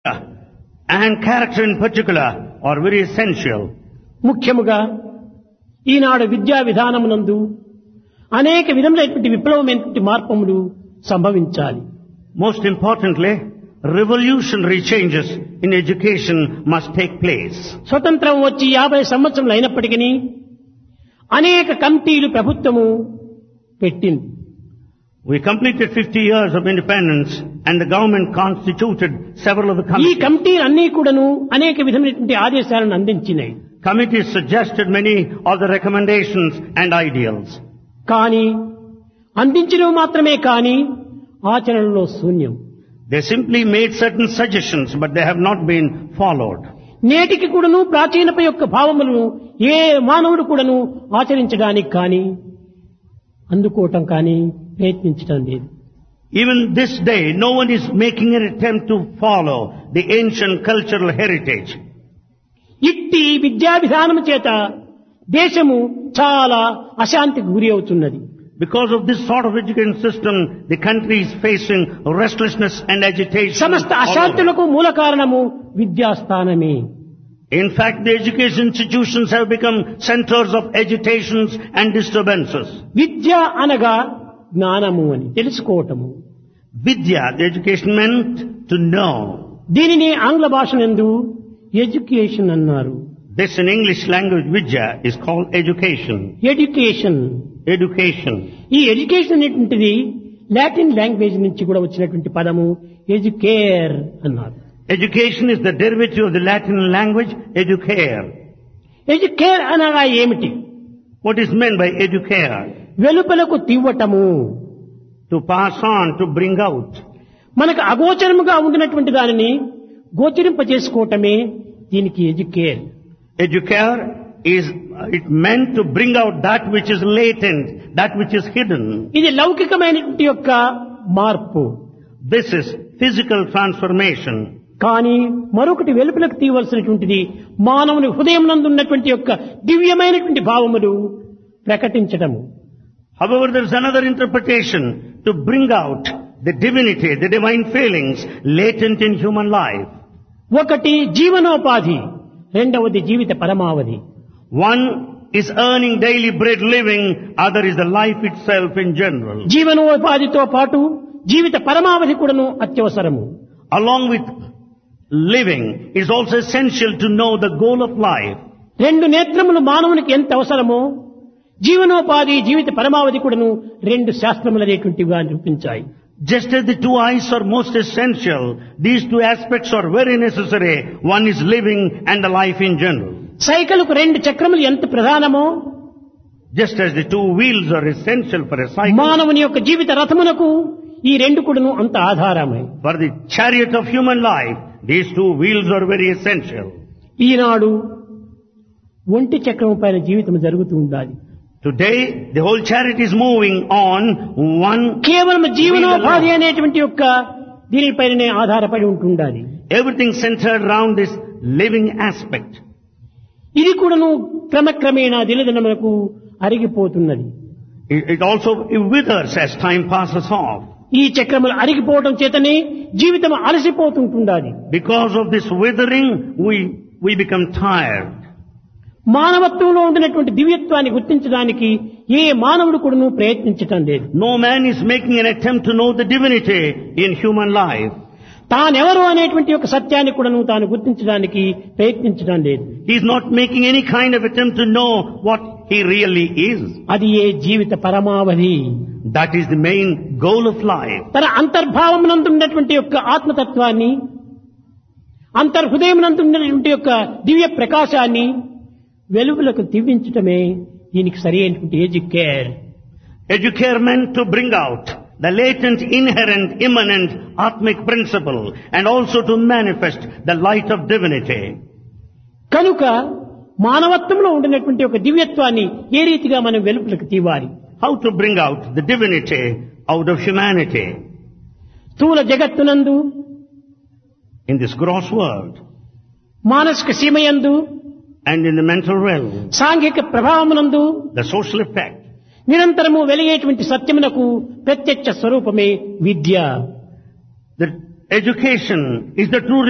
and character in particular are very essential. ముఖ్యముగా ఈనాడు విద్యా విధానమునందు అనేక విధములైనటువంటి విప్లవమైనటువంటి మార్పులు సంభవించాలి. Most importantly, revolutionary changes in education must take place. స్వతంత్రం వచ్చి 50 సంవత్సరములు అయినప్పటికీ అనేక కమిటీలు ప్రభుత్వము పెట్టింది. We completed 50 years of independence and the government constituted several of the ఈ committees. కమిటీలు అన్నీ కూడాను అనేక విధమైనటువంటి ఆదేశాలను అందించినాయి. Committees suggested many of the recommendations and ideals. కానీ అందించడం మాత్రమే కానీ ఆచరణలో శూన్యం. They simply made certain suggestions, but they have not been followed. నేటికి కూడాను ప్రాచీనత యొక్క భావములను ఏ మానవుడు కూడాను ఆచరించడానికి కానీ అందుకోవటం కానీ ప్రయత్నించడం లేదు. Even this day, no one is making an attempt to follow the ancient cultural heritage. ఇట్టి విద్యా విధానము చేత దేశము చాలా అశాంతికి గురి అవుతున్నది. Because of this sort of education system, the country is facing restlessness and agitation. సమస్త all over. అశాంతులకు మూల కారణము విద్యాస్థానమే. In fact, the education institutions have become centers of agitations and disturbances. విద్య అనగా జ్ఞానము అని తెలుసుకోవటము. Vidya, the education meant to know. దీనిని ఆంగ్ల భాషనందు education అన్నారు. This in English language, Vidya, is called education. Education. Education. ఈ education అనేటువంటిది లాటిన్ లాంగ్వేజ్ నుంచి కూడా వచ్చినటువంటి పదము ఎడ్యుకేర్ అన్నారు. Education is the derivative of the Latin language, educare. Educare అనగా ఏమిటి? What is meant by educare? వెలుపలకు తివ్వటము. To pass on, to bring out. మనకు అగోచరముగా ఉండినటువంటి దానిని గోచరింపజేసుకోవటమే దీనికి educare. Educare is, it meant to bring out that which is latent, that which is hidden. ఇది లౌకికమైనటువంటి యొక్క మార్పు. This is physical transformation. కానీ మరొకటి వెలుపలకు తీయవలసినటువంటిది మానవుని హృదయం నందు ఉన్నటువంటి యొక్క దివ్యమైనటువంటి భావములు ప్రకటించటము. However, there is another interpretation to bring out the divinity, the divine feelings latent in human life. ఒకటి జీవనోపాధి, రెండవది జీవిత పరమావధి. One is earning daily bread living, other is the life itself in general. జీవనోపాధితో పాటు జీవిత పరమావధి కూడాను అత్యవసరము. Along with living, it is also essential to know the goal of life. రెండు నేత్రములు మానవునికి ఎంత అవసరమో జీవనోపాధి జీవిత పరమావధి కూడాను రెండు శాస్త్రములు అనేటువంటివిగా చూపించాయి. Just as the two eyes are most essential, these two aspects are very necessary. One is living and the life in general. సైకిల్కు రెండు చక్రములు ఎంత ప్రధానమో Just as the two wheels are essential for a cycle, మానవుని యొక్క జీవిత రథమునకు ఈ రెండు కూడాను అంత ఆధారమే. for the chariot of human life, these two wheels are very essential. ఈనాడు ఒంటి చక్రము పైన జీవితం జరుగుతూ ఉండాలి. Today, the whole chariot is moving on one. కేవలం జీవనోపాధి అనేటువంటి యొక్క దీనిపైననే ఆధారపడి ఉంటుండాలి. Everything centered around this living aspect. ఇది కూడాను క్రమక్రమేణా దినదినములకు అరిగిపోతున్నది. It also withers as time passes off. ఈ చక్రములు అరిగిపోవడం చేతనే జీవితం అలసిపోతుంటుండాలి. Because of this withering, we become tired. మానవత్వంలో ఉండినటువంటి దివ్యత్వాన్ని గుర్తించడానికి ఏ మానవుడు కూడాను ప్రయత్నించటం లేదు. No man is making an attempt to know the divinity in human life. తానెవరు అనేటువంటి ఒక సత్యాన్ని కూడాను తాను గుర్తించడానికి ప్రయత్నించడం లేదు. He is not making any kind of attempt to know what he really is. అది ఏ జీవిత పరమావధి. That is the main goal of life. తన అంతర్భావమునందు ఉన్నటువంటి యొక్క ఆత్మతత్వాన్ని, అంతర్హృదయమునందు ఉన్నటువంటి యొక్క దివ్య ప్రకాశాన్ని వెలుగులకు తివ్వించటమే దీనికి సరి అయినటువంటి educare. Educare meant to bring out the latent, inherent, immanent, atmic principle and also to manifest the light of divinity. కనుక మానవత్వంలో ఉండినటువంటి ఒక దివ్యత్వాన్ని ఏ రీతిగా మనం వెలుపలకు తీవాలి? How to bring out the divinity out of humanity స్థూల జగత్తునందు, in this gross world మానసిక సీమయందు, and in the mental realm, సాంఘిక ప్రభావమునందు, the social effect. నిరంతరము వెలిగేటువంటి సత్యమునకు ప్రత్యక్ష స్వరూపమే విద్య. The education is the true reflection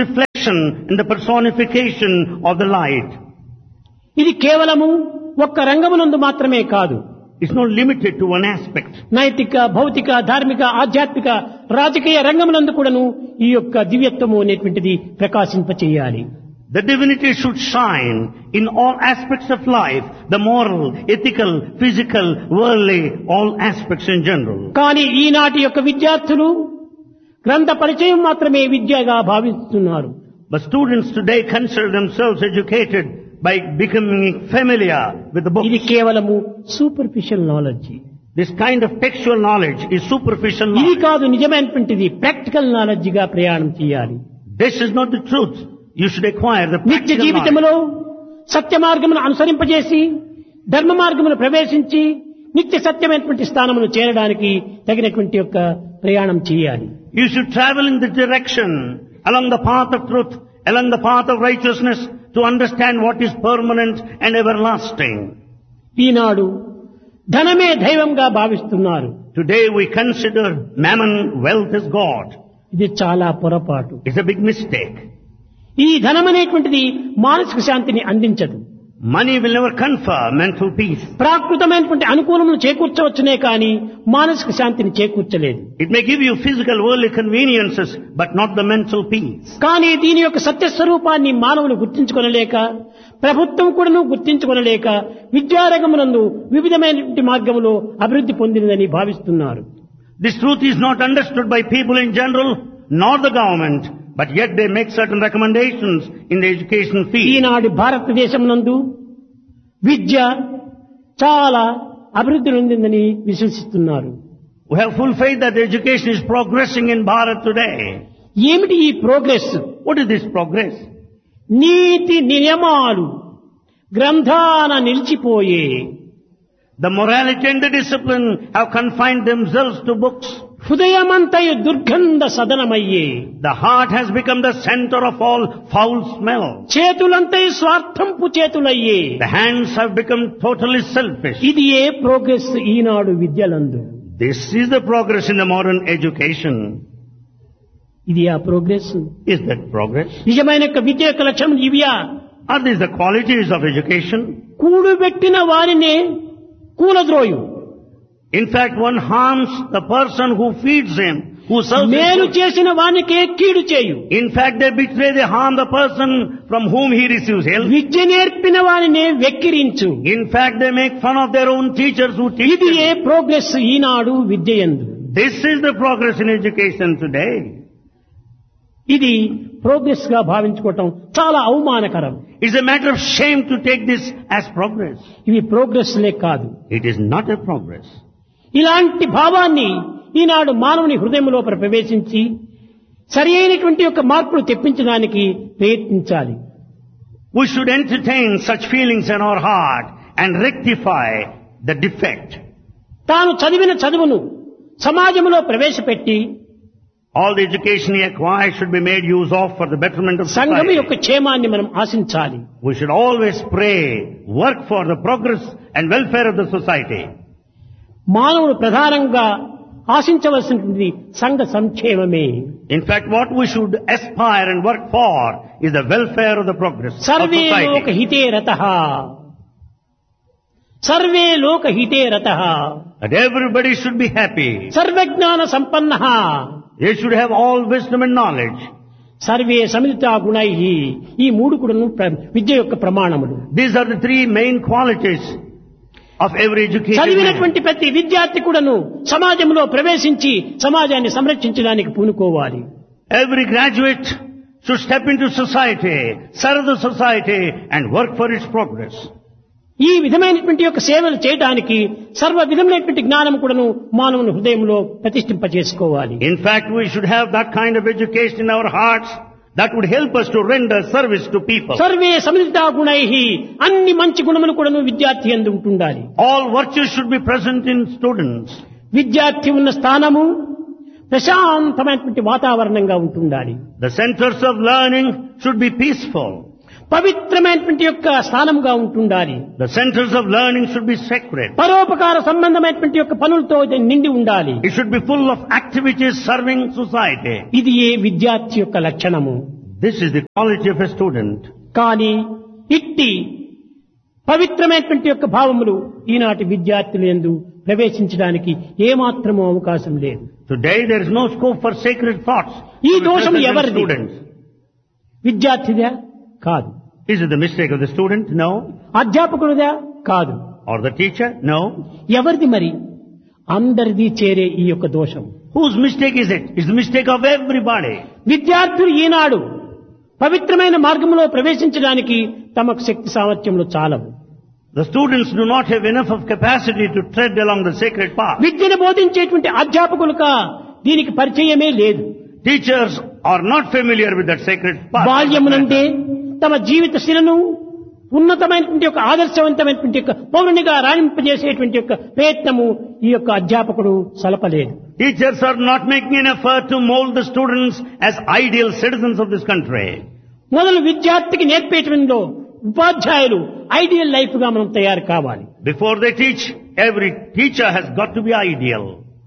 expression and the personification of the light. ఇది కేవలము ఒక్క రంగమునందు మాత్రమే కాదు. It's not limited to one aspect. నైతిక, భౌతిక, ధార్మిక, ఆధ్యాత్మిక, రాజకీయ రంగమునందు కూడాను ఈ యొక్క దివ్యత్వము అనేటువంటిది ప్రకాశింపచేయాలి. The divinity should shine in all aspects of life, the moral, ethical, physical, worldly, all aspects in general. కానీ ఈనాటి యొక్క విద్యార్థులు గ్రంథ పరిచయం మాత్రమే విద్యగా భావిస్తున్నారు. But students today consider themselves educated by becoming familiar with the ఇది books. కేవలము superficial knowledge. This kind of textual knowledge is superficial ఇది knowledge. కాదు నిజమైనటువంటిది. ప్రాక్టికల్ నాలెడ్జ్ గా ప్రయాణం చేయాలి. This is not the truth. You should acquire the నిత్య practical knowledge. జీవితంలో సత్య మార్గమును అనుసరింపజేసి ధర్మ మార్గమును ప్రవేశించి నిత్య సత్యమైనటువంటి స్థానమును చేరడానికి తగినటువంటి యొక్క ప్రయాణం చేయాలి. You should travel in the direction along the path of truth, along the path of righteousness to understand what is permanent and everlasting. ఈనాడు ధనమే దైవంగా భావిస్తున్నారు. Today we consider mammon, wealth as God. ఇది చాలా పొరపాటు. It's a big mistake. ఈ ధనం అనేటువంటిది మానసిక శాంతిని అందించదు. Money will never confer mental peace. ప్రాకృతమైనటువంటి అనుకూలమును చేకూర్చవచ్చునే కానీ మానసిక శాంతిని చేకూర్చలేదు. It may give you physical worldly conveniences, but not the mental peace. కానీ దీని యొక్క సత్యస్వరూపాన్ని మానవులు గుర్తించుకొనలేక, ప్రభుత్వం కూడాను గుర్తించుకొనలేక విద్యారంగమునందు వివిధమైనటువంటి మార్గములో అభివృద్ధి పొందినదని భావిస్తున్నారు. This truth is not understood by people in general, nor the government, but yet they make certain recommendations in the education field. ఈనాడు భారతదేశమునందు విద్య చాలా అభివృద్ధి చెందిందని విశ్వసిస్తున్నారు. We have full faith that education is progressing in Bharat today. ఏమిటి ఈ progress? What is this progress? నీతి నియమాలు గ్రంథాన నిలిచిపోయే. The morality and the discipline have confined themselves to books. హృదయమంతయు దుర్గంధ సదనమయ్యే. The heart has become the center of all foul smell. చేతులంతయు స్వార్థంపు చేతులయ్యే. The hands have become totally selfish. ఇది ఏ progress Eenadu విద్యలందు? This is the progress in the modern education. ఇది ఆ progress? Is that progress? నిజమైన విద్య యొక్క లక్షణం ఇవియా? Are these the qualities of education? కూడుబెట్టిన వారినే కూలద్రోయు. In fact, one harms the person who feeds him, who serves మేలు him. చేసిన వానికే కీడు చేయు. In fact, they betray, they harm the person from whom he receives help. విద్య నేర్పిన వారినే వెక్కిరించు. In fact, they make fun of their own teachers who teach ఇది ఏ them. Progress Eenadu విద్యయందు? This is the progress in education today. ఇది progress గా భావించుకోవటం చాలా అవమానకరం. It's a matter of shame to take this as progress. ఇవి ప్రోగ్రెస్లే కాదు. It is not a progress. ఇలాంటి భావాన్ని ఈనాడు మానవుని హృదయం లోపల ప్రవేశించి సరి అయినటువంటి యొక్క మార్పులు తెప్పించడానికి ప్రయత్నించాలి. We should entertain such feelings in our heart and rectify the defect. తాను చదివిన చదువును సమాజంలో ప్రవేశపెట్టి All the education he acquires should be made use of for the betterment of సంఘం society. యొక్క క్షేమాన్ని మనం ఆశించాలి. We should always pray, work for the progress and welfare of the society. మానవుడు ప్రధానంగా ఆశించవలసినది సంఘ సంక్షేమమే. In fact, what we should aspire and work for is the welfare of the progress of survey లోక society. హితే రతః. Survey లోక హితే రతః. That everybody should be happy. సర్వజ్ఞాన సంపన్నః. They should have all wisdom and knowledge. Survey సమిలితా గుణైః. ఈ మూడు కూడాను విద్య యొక్క ప్రమాణములు. These are the three main qualities of every educated man. చదివినటువంటి ప్రతి విద్యార్థి కూడాను సమాజంలో ప్రవేశించి సమాజాన్ని సంరక్షించడానికి పూనుకోవాలి. Every graduate should step into society, serve the society and work for its progress. ఈ విధమైనటువంటి యొక్క సేవలు చేయడానికి సర్వ విధమైనటువంటి జ్ఞానం కూడాను మానవుని హృదయంలో ప్రతిష్ఠింపజేసుకోవాలి. In fact, we should have that kind of education in our hearts that would help us to render service to people. Survey సమిలితా గుణైః. అన్ని మంచి గుణములు కూడాను విద్యార్థి యందు ఉంటుండాలి. All virtues should be present in students. విద్యార్థి ఉన్న స్థానము ప్రశాంతమైనటువంటి వాతావరణంగా ఉంటుండాలి. The centers of learning should be peaceful. పవిత్రమైనటువంటి యొక్క స్థానంగా ఉంటుండాలి. The centers of learning should be sacred. పరోపకార సంబంధమైనటువంటి యొక్క పనులతో ఇది నిండి ఉండాలి. It should be full of activities serving society. ఇది ఏ విద్యార్థి యొక్క లక్షణము. This is the quality of a student. కానీ ఇట్టి పవిత్రమైనటువంటి యొక్క భావములు ఈనాటి విద్యార్థుల యందు ప్రవేశించడానికి ఏమాత్రమూ అవకాశం లేదు. Today there is no scope for sacred thoughts. ఈ to దోషం represent ఎవరిది? students. విద్యార్థిదా? కాదు. Is it the mistake of the student? No. అధ్యాపకుడిదా? కాదు. Or the teacher? No. ఎవరిది మరి? అందరిది చేరే ఈ యొక్క దోషం. Whose mistake is it? It's the mistake of everybody. విద్యార్థులు ఈనాడు పవిత్రమైన మార్గంలో ప్రవేశించడానికి తమకు శక్తి సామర్థ్యంలో చాలవు. The students do not have enough of capacity to tread along the sacred path. విద్యను బోధించేటువంటి అధ్యాపకులుగా దీనికి పరిచయమే లేదు. Teachers are not familiar with that sacred path. బాల్యమునందే తమ జీవిత శిలను ఉన్నతమైనటువంటి ఒక ఆదర్శవంతమైనటువంటి యొక్క పౌరునిగా రాణింపజేసేటువంటి యొక్క ప్రయత్నము ఈ యొక్క అధ్యాపకుడు సలపలేదు. Teachers are not making an effort to mold the students as ideal citizens of this country. మొదలు విద్యార్థికి నేర్పేటంలో ఉపాధ్యాయులు ఐడియల్ లైఫ్ గా మనం తయారు కావాలి. Before they teach, every teacher has got to be ideal.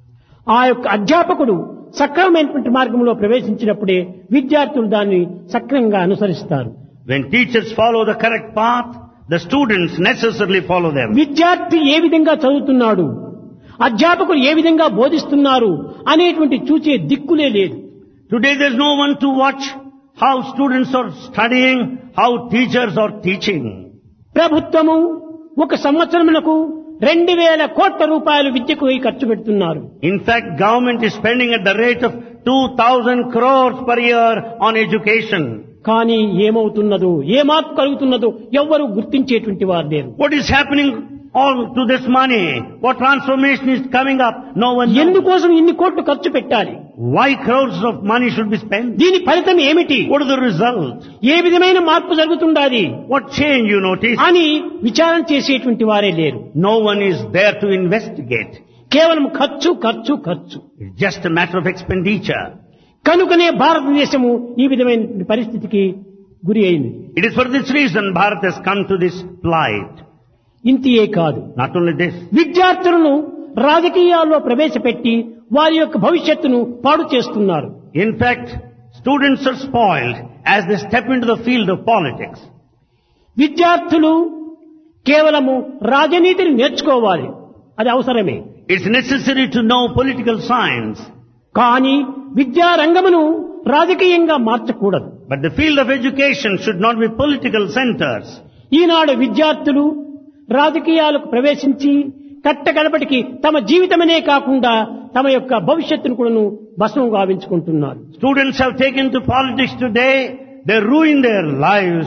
ఆ యొక్క అధ్యాపకుడు సక్రమమైనటువంటి మార్గంలో ప్రవేశించినప్పుడే విద్యార్థులు దాన్ని సక్రమంగా అనుసరిస్తారు. When teachers follow the correct path, the students necessarily follow them. విద్యార్థి ఏ విధంగా చదువుతున్నాడు, అధ్యాపకులు ఏ విధంగా బోధిస్తున్నారు అనేటువంటి చూచే దిక్కులే లేదు. Today there is no one to watch how students are studying, how teachers are teaching. ప్రభుత్వము ఒక సంవత్సరమునకు 2,000 కోట్ల రూపాయలు విద్యకు ఖర్చు పెడుతున్నారు. In fact, government is spending at the rate of 2,000 crores per year on education. కానీ ఏమవుతున్నదో, ఏ మార్పు కలుగుతున్నదో ఎవ్వరూ గుర్తించేటువంటి వారు లేరు. What is happening all to this money? What transformation is coming up? No one knows. ఎందుకోసం ఇన్ని కోట్లు ఖర్చు పెట్టాలి? Why crores of money should be spent? దీని ఫలితం ఏమిటి? What is the result? ఏ విధమైన మార్పు జరుగుతుండాలి What change you notice? అని విచారణ చేసేటువంటి వారే లేరు. No one is there to investigate. కేవలం ఖర్చు ఖర్చు ఖర్చు. It's just a matter of expenditure. కనుకనే భారతదేశము ఈ విధమైన పరిస్థితికి గురి అయింది. It is for this reason Bharat has come to this plight. ఇంతియే కాదు, Not only this, విద్యార్థులను రాజకీయాల్లో ప్రవేశపెట్టి వారి యొక్క భవిష్యత్తును పాడు చేస్తున్నారు. in fact, students are spoiled as they step into the field of politics. విద్యార్థులు కేవలము రాజనీతిని నేర్చుకోవాలి, అది అవసరమే. It's necessary to know political science. కానీ విద్యారంగమును రాజకీయంగా మార్చకూడదు. But the field of education should not be political centers. ఈనాడు విద్యార్థులు రాజకీయాలకు ప్రవేశించి కట్టగడపటికి తమ జీవితమనే కాకుండా తమ యొక్క భవిష్యత్తును కూడాను భస్మం గావించుకుంటున్నారు. Students have taken to politics today, they ruin their lives.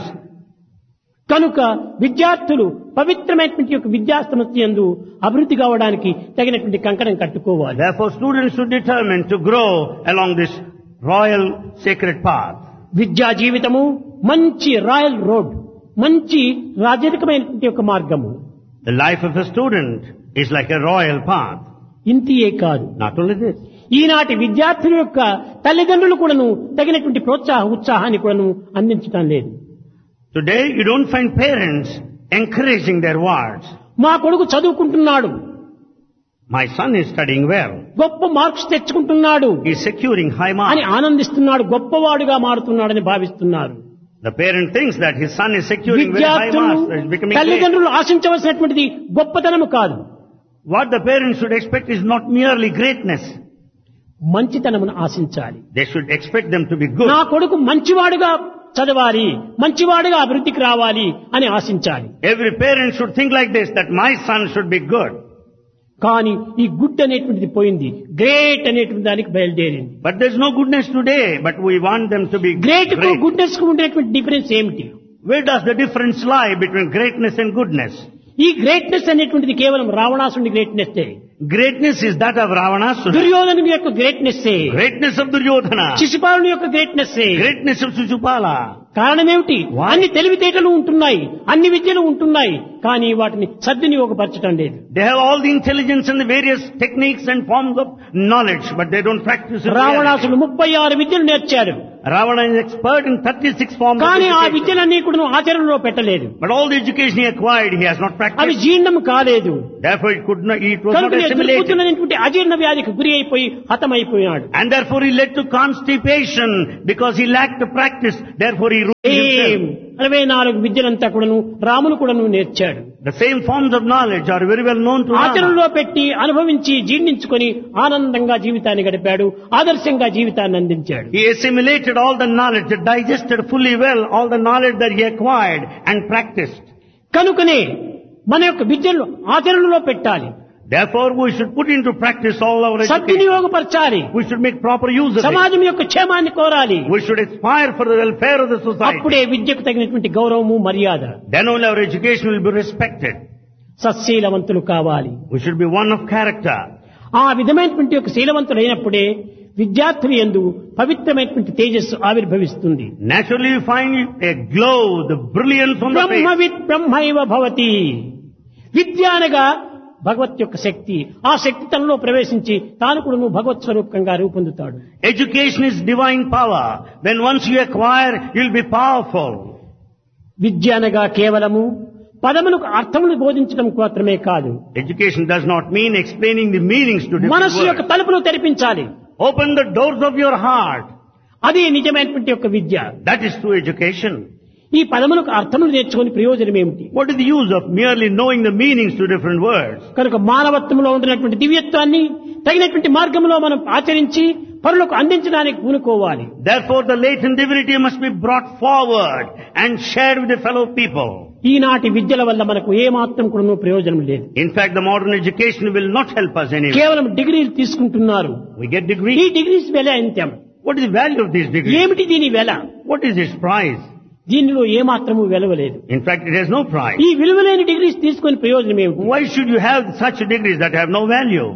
కనుక విద్యార్థులు పవిత్రమైనటువంటి యొక్క విద్యా సంస్థ యందు అభివృద్ధి కావడానికి తగినటువంటి కంకణం కట్టుకోవాలి. Therefore, students should determine to grow along this royal sacred path. విద్యా జీవితము మంచి రాయల్ రోడ్, మంచి రాజరికమైనటువంటి యొక్క మార్గము. The life of a student is like a royal path. ఇంతియే కాదు, Not only this, ఈనాటి విద్యార్థుల యొక్క తల్లిదండ్రులు కూడాను తగినటువంటి ఉత్సాహాన్ని కూడాను అందించడం లేదు. today you don't find parents encouraging their wards. మా కొడుకు చదువుకుంటున్నాడు, My son is studying well. గొప్ప marks తెచ్చుకుంటున్నాడు He is securing high అని marks. ఆనందిస్తున్నాడు, గొప్పవాడుగా మారుతున్నాడని భావిస్తున్నారు. The parent thinks that his son is securing very high విద్యార్థులు marks, that is becoming great. తల్లిదండ్రులు ఆశించవలసినటువంటిది గొప్పతనము కాదు, What the parents should expect is not merely greatness. మంచితనమును ఆశించాలి. They should expect them to be good. నా కొడుకు మంచివాడుగా చదవాలి, మంచివాడుగా అభివృద్ధికి రావాలి అని ఆశించాలి. Every parent should think like this, that my son should be good. కానీ ఈ గుడ్ అనేటువంటిది పోయింది, గ్రేట్ అనేటువంటి దానికి బయలుదేరింది. But there's no goodness today, but we want them to be great కు great. గుడ్నెస్ కు ఉండేటువంటి డిఫరెన్స్ ఏమిటి? Where does the difference lie between greatness and goodness? ఈ గ్రేట్నెస్ అనేటువంటిది కేవలం రావణాసుని greatness. Greatness is that of Ravanasura. దుర్యోధను యొక్క greatness, Greatness of Duryodhana. శిశుపాలుని యొక్క greatness. Greatness of Shishupala. కారణం ఏమిటి? Why? అన్ని తెలివితేటలు ఉంటున్నాయి, అన్ని విద్యలు ఉంటున్నాయి, కానీ వాటిని సద్వినియోగపరచడం లేదు. They have all the intelligence and the various techniques and forms of knowledge, but they don't practice it. రావణాసుడు 36 విద్యలు నేర్చాడు. Ravana is expert in 36 forms of కానీ ఆ education. విద్యలన్నీ కూడా ఆచరణలో పెట్టలేదు. But all the education he acquired, he has not అవి practiced. జీర్ణం కాలేదు. Therefore, it was not కనుక assimilated. దుర్బుద్ధులైనటువంటి అజీర్ణ వ్యాధికి గురి అయిపోయి హతమైపోయాడు. And therefore, he led to constipation because he lacked the practice. Therefore, he ruined himself. 64 విద్యలంతా కూడాను రాములు కూడాను నేర్చాడు. The same forms of knowledge are very well known to Rama. ఆచరణలో పెట్టి అనుభవించి జీర్ణించుకొని ఆనందంగా జీవితాన్ని గడిపాడు. ఆదర్శంగా జీవితాన్ని అందించాడు. He assimilated all the knowledge, digested fully well all the knowledge that he acquired and practiced. కనుకనే మన యొక్క విద్యను ఆచరణలో పెట్టాలి. Therefore, we should put into practice all our education. సద్వినియోగపరచాలి. We should make proper use of it. సమాజం యొక్క క్షేమాన్ని కోరాలి. We should aspire for the welfare of the society. అప్పుడే విద్యకు తగినటువంటి గౌరవము మర్యాద. Then only our education will be respected. సత్శీలవంతులు కావాలి. We should be one of character. ఆ విధమైనటువంటి యొక్క శీలవంతులైనప్పుడే విద్యార్థులు యందు పవిత్రమైనటువంటి తేజస్సు ఆవిర్భవిస్తుంది. Naturally, you find a glow, the brilliance on the face. బ్రహ్మవిత్ బ్రహ్మైవ భవతి. విద్య అనగా భగవత్ యొక్క శక్తి. ఆ శక్తి తనలో ప్రవేశించి తాను కూడా భగవత్ స్వరూపంగా రూపొందుతాడు. Education is divine power. When once you acquire, you'll be powerful. విద్య అనగా కేవలము పదములకు అర్థములు బోధించడం మాత్రమే కాదు. Education does not mean explaining the meanings to different మనస్సు యొక్క words. తలుపులు తెరిపించాలి. Open the doors of your heart. అది నిజమైనటువంటి యొక్క విద్య. That is true education. ఈ పదములకు అర్థములు నేర్చుకుని ప్రయోజనం ఏమిటి? What is the use of merely knowing the meanings to different words? కనుక మానవత్వంలో ఉండినటువంటి దివ్యత్వాన్ని తగినటువంటి మార్గంలో మనం ఆచరించి పరులకు అందించడానికి పూనుకోవాలి. Therefore, the latent divinity must be brought forward and shared with the fellow people. ఈనాటి విద్యల వల్ల మనకు ఏమాత్రం కూడా ప్రయోజనం లేదు. In fact, the modern education will not help us anymore. కేవలం డిగ్రీలు తీసుకుంటున్నారు. We get ఈ degrees. డిగ్రీస్ వెల ఎంతం? What is the value of these degrees? ఏమిటి దీని వెల? What is its price? దీనిలో ఏమాత్రము విలువలేదు. In fact, it has no price. ఈ విలువలేని డిగ్రీస్ తీసుకొని ప్రయోజనం ఏమిటి? Why should you have such degrees that have no value?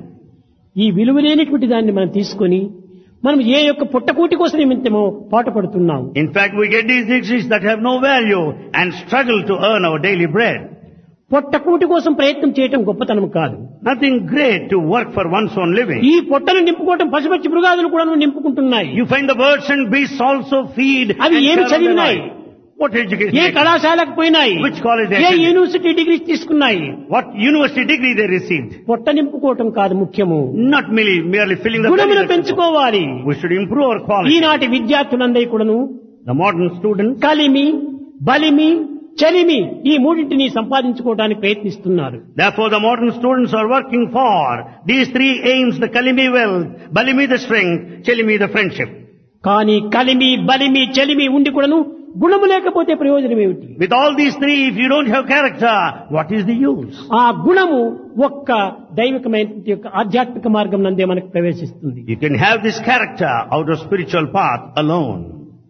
ఈ విలువలేనటువంటి దాన్ని మనం తీసుకొని మనం ఏ యొక్క పుట్టకూటి కోసం నిమిత్తమో పాటుపడుతున్నాం. In fact, we get these degrees that have no value and struggle to earn our daily bread. పొట్టకూటి కోసం ప్రయత్నం చేయటం గొప్పతనం కాదు. Nothing great to work for one's own living. ఈ పొట్టను నింపుకోవటం పశుపక్షి మృగాదులు కూడా నింపుకుంటున్నాయి. You find the birds and beasts also feed. అవి and ఏమి serve their చదివినాయి? life. What education? ఏ కళాశాలకు పోయినాయి? Which college they A attended? University degrees తీసుకున్నాయి? What university degree they received? పొట్ట నింపుకోవటం కాదు ముఖ్యము. Not merely filling the గుణమును belly. పెంచుకోవాలి. We should improve our quality. ఈనాటి విద్యార్థులందరూ కూడాను The modern students, కలిమి, బలిమి, చలిమి ఈ మూడింటిని సంపాదించుకోవడానికి ప్రయత్నిస్తున్నారు. therefore the modern students are working for these three aims: the kalimi wealth, balimi the strength, chalimi the friendship. కానీ కలిమి, బలిమి, చలిమి ఉండి కూడాను గుణము లేకపోతే ప్రయోజనం ఏమిటి? With all these three, if you don't have character, what is the use? ఆ గుణము ఒక్క దైవికమైన యొక్క ఆధ్యాత్మిక మార్గం నందే మనకు ప్రవేశిస్తుంది. You can have this character out of spiritual path alone.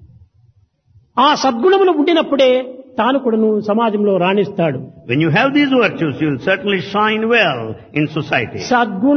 ఆ సద్గుణములు ఉండినప్పుడే తాను కూడాను సమాజంలో రాణిస్తాడు. When you have these virtues, you will certainly shine well in society. సద్గుణ